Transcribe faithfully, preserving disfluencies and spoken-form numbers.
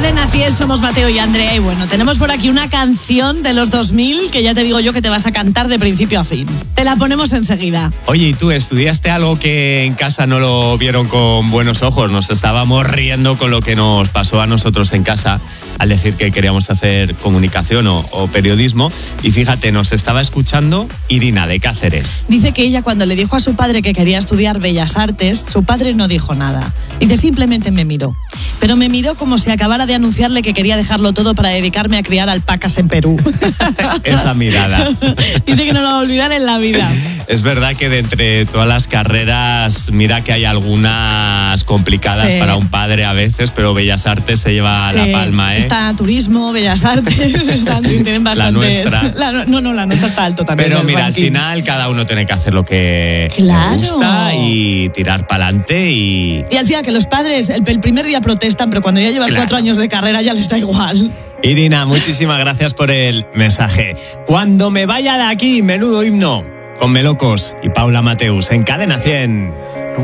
Cadena cien, somos Mateo y Andrea. Y bueno, tenemos por aquí una canción de los dos mil que ya te digo yo que te vas a cantar de principio a fin. Te la ponemos enseguida. Oye, ¿y tú estudiaste algo que en casa no lo vieron con buenos ojos? Nos estábamos riendo con lo que nos pasó a nosotros en casa al decir que queríamos hacer comunicación o, o periodismo. Y fíjate, nos estaba escuchando Irina de Cáceres. Dice que ella, cuando le dijo a su padre que quería estudiar Bellas Artes, su padre no dijo nada. Dice, simplemente me miró. Pero me miró como si acabara de anunciarle que quería dejarlo todo para dedicarme a criar alpacas en Perú. Esa mirada. Dice que no lo va a olvidar en la vida. Es verdad que de entre todas las carreras, mira que hay algunas complicadas sí. para un padre a veces, pero Bellas Artes se lleva sí. la palma, ¿eh? Está turismo, Bellas Artes, están, tienen bastantes. La nuestra. La, no, no, la nuestra está alto también. Pero mira, ranking. Al final cada uno tiene que hacer lo que claro. le gusta y tirar para adelante y... Y al final que los padres el, el primer día protestan, pero cuando ya llevas claro. cuatro años de carrera ya les da igual. Irina, muchísimas gracias por el mensaje. Cuando me vaya de aquí, menudo himno, con Melocos y Paula Mateus en Cadena cien.